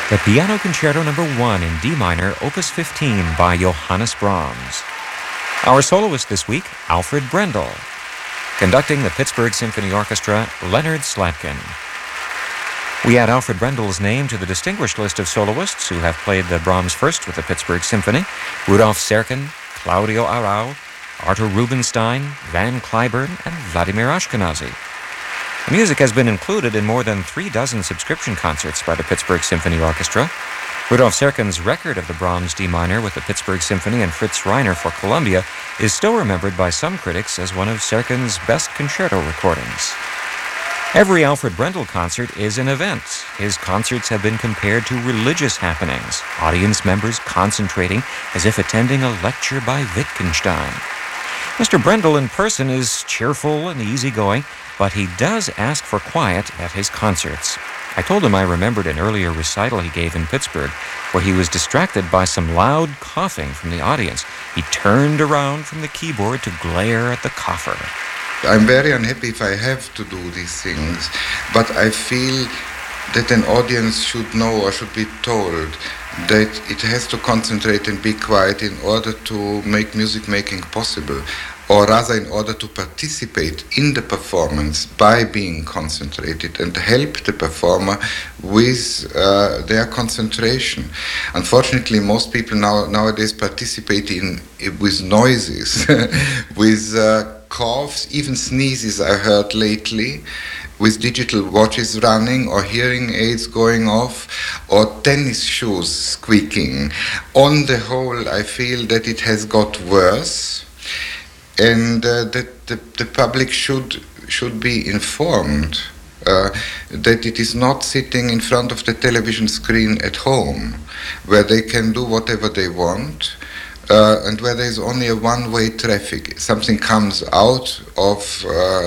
The Piano Concerto No. 1 in D minor, Opus 15 by Johannes Brahms. Our soloist this week, Alfred Brendel. Conducting the Pittsburgh Symphony Orchestra, Leonard Slatkin. We add Alfred Brendel's name to the distinguished list of soloists who have played the Brahms First with the Pittsburgh Symphony: Rudolf Serkin, Claudio Arrau, Artur Rubinstein, Van Cliburn, and Vladimir Ashkenazy. The music has been included in more than 36 subscription concerts by the Pittsburgh Symphony Orchestra. Rudolf Serkin's record of the Brahms D minor with the Pittsburgh Symphony and Fritz Reiner for Columbia is still remembered by some critics as one of Serkin's best concerto recordings. Every Alfred Brendel concert is an event. His concerts have been compared to religious happenings, audience members concentrating as if attending a lecture by Wittgenstein. Mr. Brendel in person is cheerful and easygoing, but he does ask for quiet at his concerts. I told him I remembered an earlier recital he gave in Pittsburgh where he was distracted by some loud coughing from the audience. He turned around from the keyboard to glare at the cougher. I'm very unhappy if I have to do these things, but I feel that an audience should know or should be told that it has to concentrate and be quiet in order to make music making possible, or rather in order to participate in the performance by being concentrated and help the performer with their concentration. Unfortunately, most people nowadays participate with noises, with coughs, even sneezes I heard lately, with digital watches running or hearing aids going off or tennis shoes squeaking. On the whole, I feel that it has got worse, and that the public should be informed that it is not sitting in front of the television screen at home, where they can do whatever they want, and where there is only a one-way traffic. Something comes out of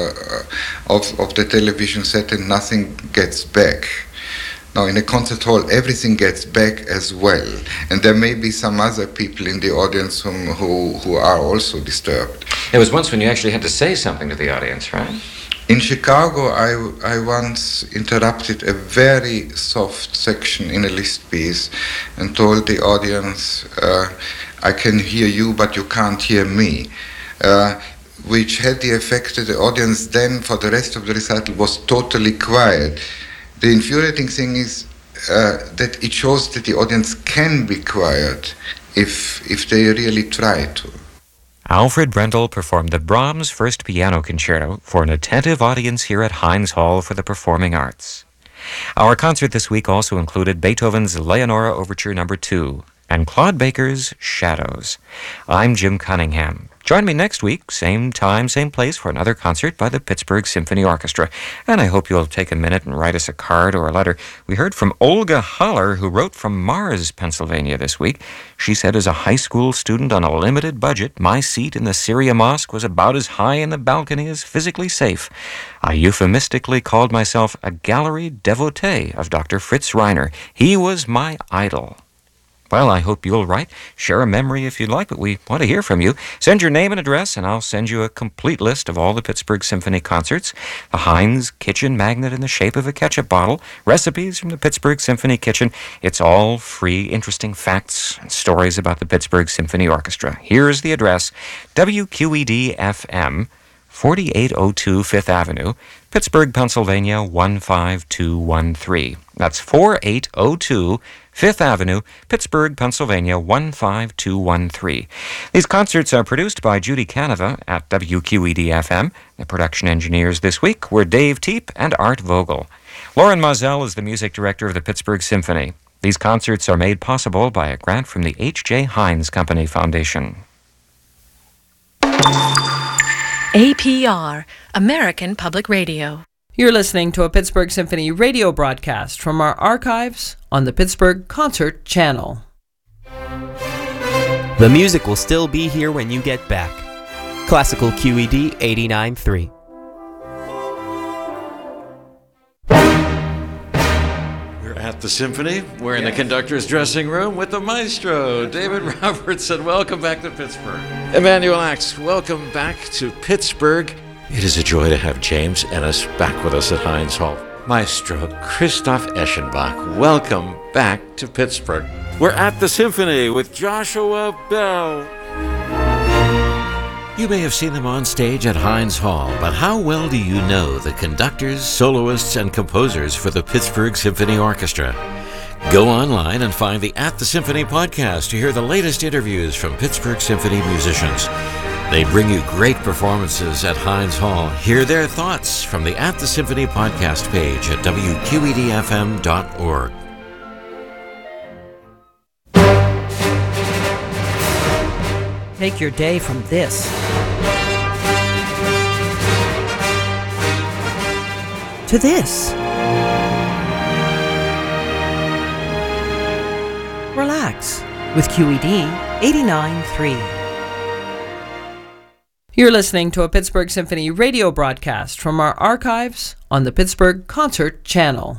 the television set and nothing gets back. Now, in a concert hall, everything gets back as well, and there may be some other people in the audience who are also disturbed. There was once when you actually had to say something to the audience, right? In Chicago, I once interrupted a very soft section in a Liszt piece and told the audience, I can hear you, but you can't hear me, which had the effect that the audience then, for the rest of the recital, was totally quiet. The infuriating thing is that it shows that the audience can be quiet if they really try to. Alfred Brendel performed the Brahms First Piano Concerto for an attentive audience here at Heinz Hall for the Performing Arts. Our concert this week also included Beethoven's Leonora Overture No. 2 and Claude Baker's Shadows. I'm Jim Cunningham. Join me next week, same time, same place, for another concert by the Pittsburgh Symphony Orchestra. And I hope you'll take a minute and write us a card or a letter. We heard from Olga Haller, who wrote from Mars, Pennsylvania this week. She said, as a high school student on a limited budget, my seat in the Syria Mosque was about as high in the balcony as physically safe. I euphemistically called myself a gallery devotee of Dr. Fritz Reiner. He was my idol. Well, I hope you'll write. Share a memory if you'd like, but we want to hear from you. Send your name and address, and I'll send you a complete list of all the Pittsburgh Symphony concerts, the Heinz kitchen magnet in the shape of a ketchup bottle, recipes from the Pittsburgh Symphony kitchen. It's all free, interesting facts and stories about the Pittsburgh Symphony Orchestra. Here's the address: WQED-FM, 4802 Fifth Avenue, Pittsburgh, Pennsylvania, 15213. That's 4802 Fifth Avenue, Pittsburgh, Pennsylvania, 15213. These concerts are produced by Judy Canova at WQED-FM. The production engineers this week were Dave Teep and Art Vogel. Lauren Mozell is the music director of the Pittsburgh Symphony. These concerts are made possible by a grant from the H.J. Heinz Company Foundation. APR, American Public Radio. You're listening to a Pittsburgh Symphony radio broadcast from our archives on the Pittsburgh Concert Channel. The music will still be here when you get back. Classical QED 89.3. We're at the Symphony. We're in the conductor's dressing room with the maestro, David Robertson. Welcome back to Pittsburgh. Emanuel Axe, welcome back to Pittsburgh. It is a joy to have James Ennis back with us at Heinz Hall. Maestro Christoph Eschenbach. Welcome back to Pittsburgh. We're at the Symphony with Joshua Bell. You may have seen them on stage at Heinz Hall, but how well do you know the conductors, soloists, and composers for the Pittsburgh Symphony Orchestra? Go online and find the At the Symphony podcast to hear the latest interviews from Pittsburgh Symphony musicians. They bring you great performances at Heinz Hall. Hear their thoughts from the At the Symphony podcast page at wqedfm.org. Take your day from this. To this. Relax with QED 89.3. You're listening to a Pittsburgh Symphony radio broadcast from our archives on the Pittsburgh Concert Channel.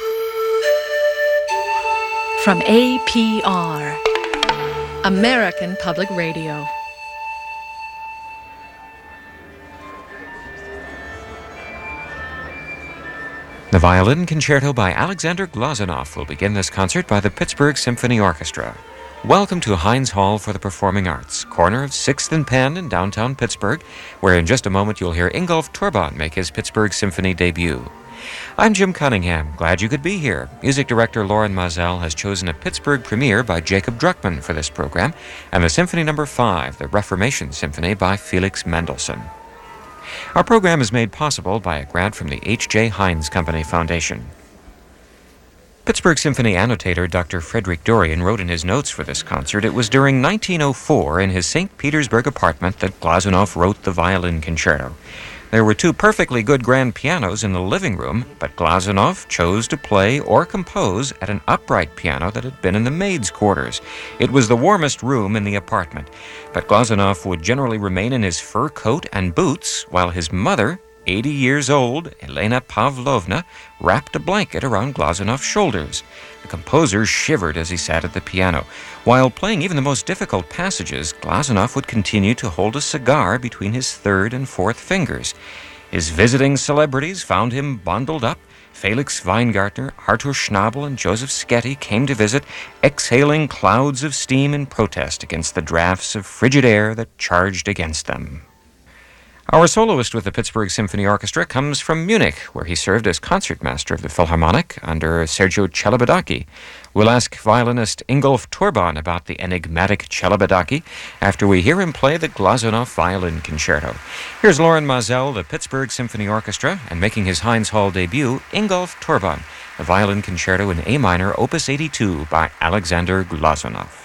From APR, American Public Radio. The Violin Concerto by Alexander Glazunov will begin this concert by the Pittsburgh Symphony Orchestra. Welcome to Heinz Hall for the Performing Arts, corner of 6th and Penn in downtown Pittsburgh, where in just a moment you'll hear Ingolf Torban make his Pittsburgh Symphony debut. I'm Jim Cunningham. Glad you could be here. Music director Loren Mazel has chosen a Pittsburgh premiere by Jacob Druckmann for this program, and the Symphony No. 5, the Reformation Symphony by Felix Mendelssohn. Our program is made possible by a grant from the H.J. Heinz Company Foundation. Pittsburgh Symphony annotator Dr. Frederick Dorian wrote in his notes for this concert, it was during 1904 in his St. Petersburg apartment that Glazunov wrote the Violin Concerto. There were two perfectly good grand pianos in the living room, but Glazunov chose to play or compose at an upright piano that had been in the maid's quarters. It was the warmest room in the apartment, but Glazunov would generally remain in his fur coat and boots, while his mother, 80 years old, Elena Pavlovna, wrapped a blanket around Glazunov's shoulders. The composer shivered as he sat at the piano. While playing even the most difficult passages, Glazunov would continue to hold a cigar between his third and fourth fingers. His visiting celebrities found him bundled up. Felix Weingartner, Arthur Schnabel, and Joseph Sketty came to visit, exhaling clouds of steam in protest against the drafts of frigid air that charged against them. Our soloist with the Pittsburgh Symphony Orchestra comes from Munich, where he served as concertmaster of the Philharmonic under Sergio Celibidache. We'll ask violinist Ingolf Torban about the enigmatic Celibidache after we hear him play the Glazunov Violin Concerto. Here's Loren Mazel, the Pittsburgh Symphony Orchestra, and making his Heinz Hall debut, Ingolf Torban, the Violin Concerto in A minor, Opus 82 by Alexander Glazunov.